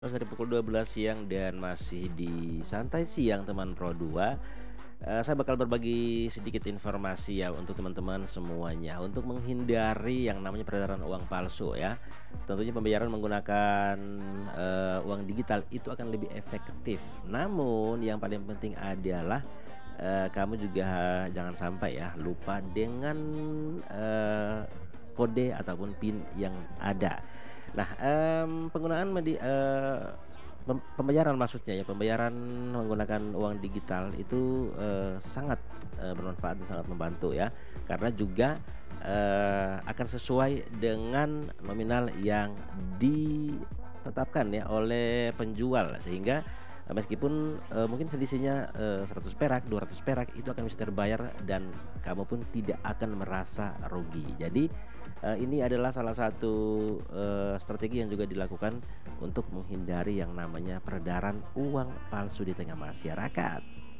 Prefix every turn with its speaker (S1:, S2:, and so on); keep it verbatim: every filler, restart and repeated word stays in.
S1: Terus dari pukul dua belas siang dan masih di Santai Siang Teman Pro dua, eee, saya bakal berbagi sedikit informasi ya untuk teman-teman semuanya, untuk menghindari yang namanya peredaran uang palsu ya. Tentunya pembayaran menggunakan, eee, uang digital itu akan lebih efektif. Namun yang paling penting adalah, eee, kamu juga jangan sampai ya lupa dengan, eee, kode ataupun PIN yang ada. Nah, mmm, penggunaan medi eee, pem pembayaran maksudnya ya, pembayaran menggunakan uang digital itu, eee, sangat, eee, bermanfaat dan sangat membantu ya. Karena juga, eee, akan sesuai dengan nominal yang ditetapkan ya oleh penjual. Sehingga, eee, meskipun, eee, mungkin selisihnya, eee, seratus perak, dua ratus perak, itu akan bisa terbayar dan kamu pun tidak akan merasa rugi. Jadi, eee, ini adalah salah satu, eee, strategi yang juga dilakukan untuk menghindari yang namanya peredaran uang palsu di tengah masyarakat.